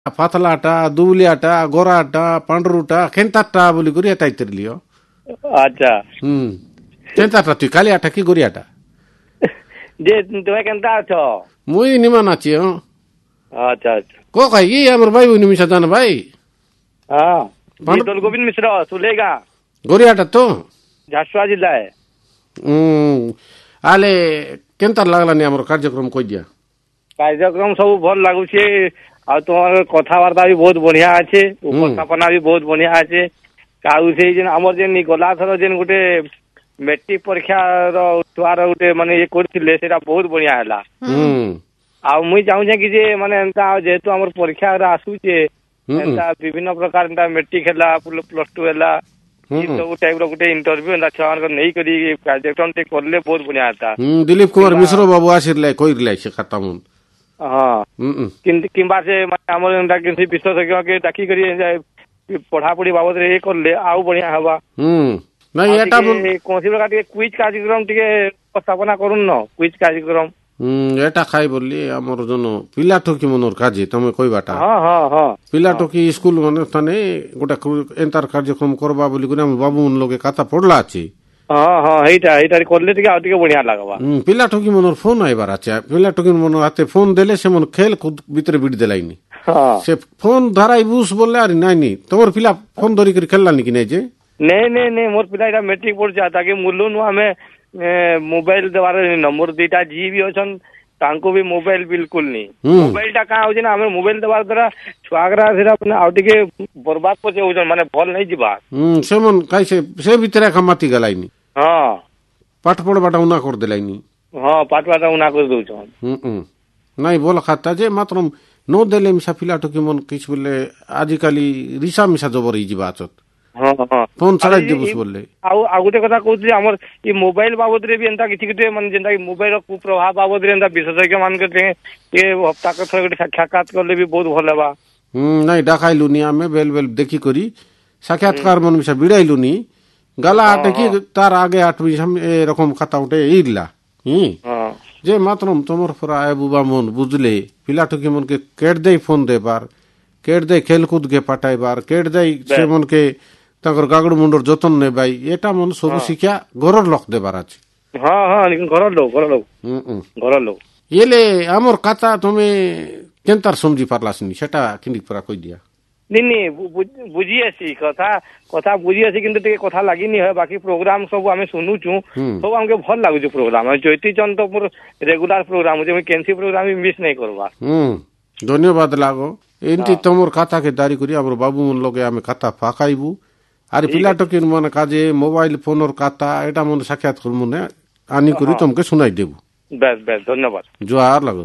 पातलाटा दुबलियाटा गोराटा पांडुरुटा केन्ताटा बोली करी एता इतरलियो अच्छा केन्ताटा तु कालियाटा की गोरियाटा जे तुमे केनता अछो मुई निमान अछि हो अच्छा अच्छा को कहि हमर भाई निमिषा जान भाई हां शीतल गोविंद मिश्र सुलेगा गोरियाटा तो झारसुगुड़ा जिल्ला है आले केन्ता लागलानी हमर कार्यक्रम कोइ दिया कार्यक्रम सब भल लागुछे आ तुम्हार कथावार्ता भी बहुत बढ़िया अच्छे उपस्थापना भी बहुत बढ़िया अच्छे काउ से जेन हमर जेन गला थर जेन गुटे मैट्रिक परीक्षा रो छुआर गुटे माने ये करथिले सेटा बहुत बढ़िया हला आ मुई चाहू छे कि जे माने एंता जेतु हमर परीक्षा रा आसुचे एंता विभिन्न प्रकार एंता मैट्रिक हला प्लस 2 हला ई सब टाइप रो गुटे इंटरव्यू एंता छान कर नहीं करी कार्यक्रम ते करले बहुत बढ़िया आता दिलीप कुमार मिश्र बाबू आसिरले कोइरले से खतम हाँ किंबा से हमर एंता किसी विशेषज्ञ के डाकी करी पढ़ा पढ़ी बाबत रे करले आउ बढ़िया हवा नहीं एटा कोनसी प्रकार के क्विज कार्यक्रम टिके उपस्थापना करूम न क्विज कार्यक्रम एटा खाई बोली हमर जन पिला ठोकी मनोर काजे तमे कोइ बाटा हां हां हां पिला ठोकी स्कूल माने तने गोटा एंतार कार्यक्रम करबा बोली गुना बाबू उन लोगे खाता पड़ला अछि हां हां हेटा करले टिके आटिके बढ़िया लागबा पिला ठोकी मनोर फोन आइबार अछि पिला ठोकी मनोर हाथे फोन देले से मन खेल कूद भीतर बिड देलाइनी हां से फोन धराई बुस बोलले अरे नानी तोर पिला फोन धरि कर खेललानी कि नै जे नहीं मोर पिला एटा मैट्रिक पढ़ जाता कि मुल्लुन हमें मोबाइल देवार नंबर दीटा जी भी अछन तांको भी मोबाइल बिल्कुल नहीं मोबाइल टा का होजे ना हमें मोबाइल देवार द्वारा छुआगरा सेरा अपने आउटिके बर्बाद पचे होजन माने भल नहीं जिबा से मन कैसे से भीतर खमाती गलाइनी हां पाठ पढ़ बाटा उना कर देलाइनी हां पाठ बाटा उना कर दोछन नहीं बोल खाता जे मात्र नो देले मिसा पिला टोकी मन किछ बोले आजिकाली रिसा मिसा जबरी जिबा अछत हां हां फोन छाड़ाई देबुस बोलले आ गुटे कथा कहउतली हमर ई मोबाइल बाबत रे भी एंता किछि किटे मन जेंता कि मोबाइल रो कुप्रभाव बाबत रे एंता विशेषज्ञ मान के ये हफ्ता के थोड़े साक्षात्कार करले भी बहुत भल बा नहीं डाकाइलुनी हमें बेल देखी करी साक्षात्कार मन मिसा बिडाइलुनी गला आटे की तार आगे आठवी हम ए रकम खाता उठे इरला जे मात्रम तमर पर आए बुबा मन बुझले पिला ठोकी मन के केट दे फोन दे बार केट दे खेल कूद के पटाई बार केट दे से मन के ताकर गागड़ मुंडर जतन ने भाई एटा मन सब शिक्षा घरर लोक देबार अछि हां हां लेकिन घरर लोक येले हमर खाता तमे केनतार समझी पारलासनी सेटा किंदी परा कहि दिया नहीं बुझी आसी कथा बुझी आसी किंतु टे कथा लागि नि है बाकी प्रोग्राम सब हमें सुनु छु सब हमके भल लागु छ प्रोग्राम ज्योति चंद तो पूरा रेगुलर प्रोग्राम जे कैंसी प्रोग्राम भी मिस नहीं करबा धन्यवाद लागो एंती तमर खाता के दारी करी हमर बाबू मन लोगे हमें खाता फाकाइबू आरे पिला टकिन मन काजे मोबाइल फोन और खाता एटा मन साक्षात कर मने आनी करी तुमके सुनाई देबू बस धन्यवाद जोहार लागो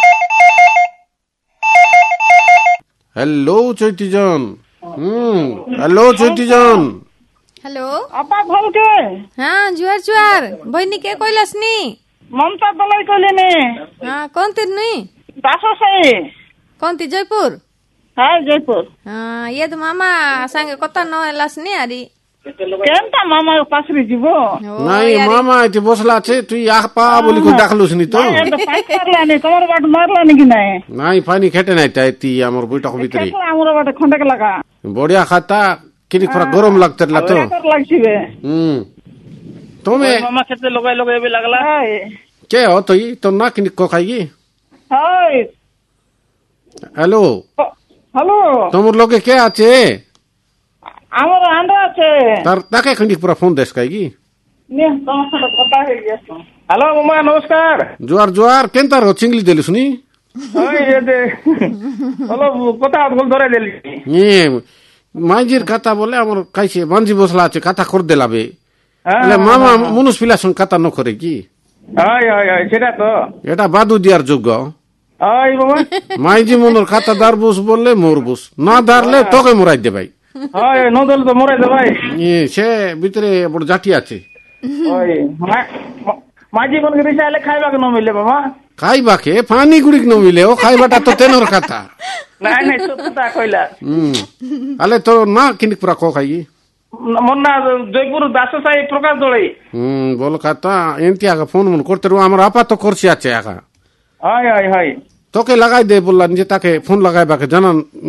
हेलो चैतीजन हेलो चैतीजन हेलो अपा भल के हाँ जुआर बहनी के कोइलसनी ममता दलाई कोले ने हाँ कौन तिर नहीं दासो से कौन ती जयपुर हाँ जयपुर हाँ ये तो मामा संगे कता न एलासनी आरी केनता मामा पास रे जीवो नहीं मामा इति बसला छे तु आपा बोली को दाखलुस नि तो नहीं तो पाइप करला ने तमर बाट मारला नि कि नहीं पानी खेटे नहीं ताइती हमर बैठक भीतर हमर बाट खंडक लगा बढ़िया खाता किनी पूरा गरम लागतला तो लागछिबे तमे मामा खेते लगाई भी लागला के हो तो ई तो ना किनी को खाई हाय हेलो हेलो तमर लोगे के आछे हमर आंडा আছে तार ताके खंडी पूरा फोन देस काई ने तमर साथ কথা হয়ে গেছে हेलो मामा नमस्कार जोहार केनतार हो चिंगली देलिस नी ओय ये दे हेलो কথা बोल धरे देली ये मांजीर खाता बोले हमर काइसे मांजी बसला আছে खाता कर देलाबे ले मामा मुनुस पिला संग खाता न करे की आय सेटा तो एटा बादू दियार जोग्ग आय बाबा मांजी मुनर खाता दारबुस बोलले मोरबुस ना दारले तोके मुराई दे भाई हाय नो दल तो मोरे दे भाई ये से भीतरे बड़ जाटी আছে ओय माजी मन के रिसाले खाइबा के न मिले बाबा खाइबा के पानी गुड़िक न मिले ओ खाइबाटा तो तेनर खाता नहीं सत्ता कइला आले तो ना किनिक पूरा को खाई मन्ना जयपुर दास साई प्रकाश दळई बोल खाता एंती आगा फोन मन करते रो हमर आपा तो करसी আছে आगा हाय तोके लगाई दे बोलला जे ताके फोन लगाइबा के जनन